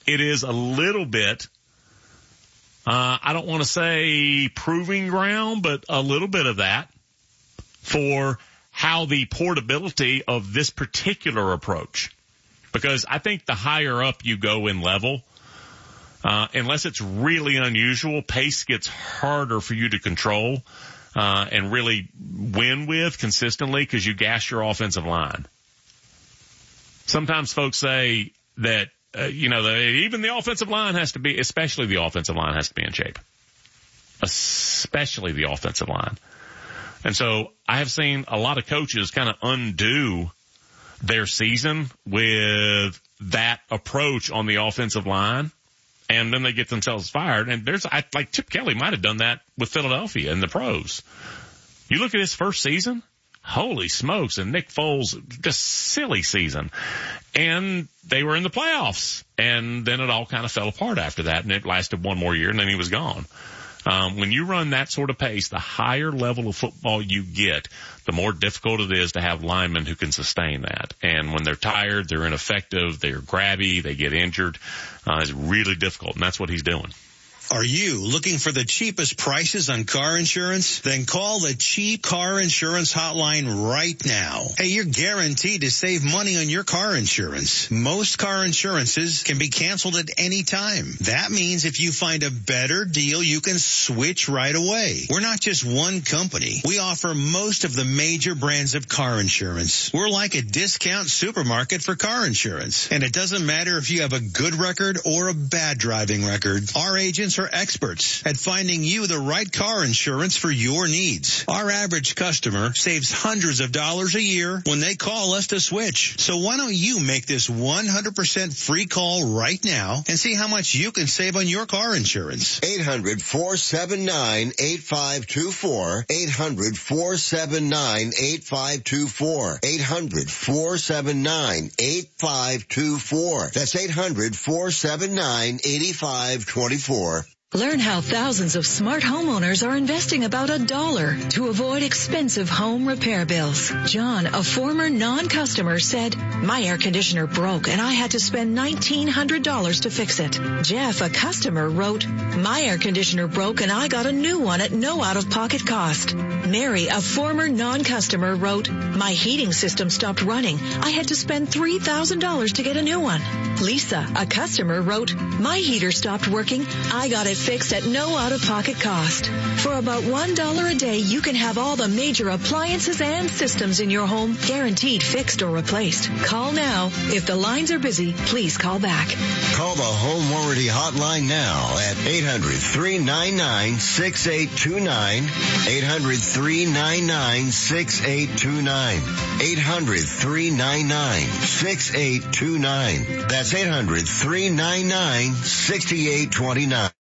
it is a little bit, I don't want to say proving ground, but a little bit of that for how the portability of this particular approach. Because I think the higher up you go in level, unless it's really unusual, pace gets harder for you to control and really win with consistently because you gas your offensive line. Sometimes folks say that, even the offensive line has to be, especially the offensive line has to be in shape. Especially the offensive line. And so I have seen a lot of coaches kind of undo their season with that approach on the offensive line, and then they get themselves fired. And like Chip Kelly might have done that with Philadelphia in the pros. You look at his first season, holy smokes, and Nick Foles, just silly season. And they were in the playoffs, and then it all kind of fell apart after that, and it lasted one more year, and then he was gone. When you run that sort of pace, the higher level of football you get, the more difficult it is to have linemen who can sustain that. And when they're tired, they're ineffective, they're grabby, they get injured. It's really difficult, and that's what he's doing. Are you looking for the cheapest prices on car insurance? Then call the Cheap Car Insurance Hotline right now. Hey, you're guaranteed to save money on your car insurance. Most car insurances can be canceled at any time. That means if you find a better deal, you can switch right away. We're not just one company. We offer most of the major brands of car insurance. We're like a discount supermarket for car insurance. And it doesn't matter if you have a good record or a bad driving record. Our agents are experts at finding you the right car insurance for your needs. Our average customer saves hundreds of dollars a year when they call us to switch. So why don't you make this 100% free call right now and see how much you can save on your car insurance? 800-479-8524. 800-479-8524. 800-479-8524. That's 800-479-8524. Learn how thousands of smart homeowners are investing about $1 to avoid expensive home repair bills. John, a former non-customer, said, "My air conditioner broke and I had to spend $1,900 to fix it." Jeff, a customer, wrote, "My air conditioner broke and I got a new one at no out-of-pocket cost." Mary, a former non-customer, wrote, "My heating system stopped running. I had to spend $3,000 to get a new one." Lisa, a customer, wrote, "My heater stopped working. I got it fixed at no out-of-pocket cost." For about $1 a day, you can have all the major appliances and systems in your home guaranteed fixed or replaced. Call now. If the lines are busy, please call back. Call the Home Warranty Hotline now at 800-399-6829. 800-399-6829. 800-399-6829. That's 800-399-6829.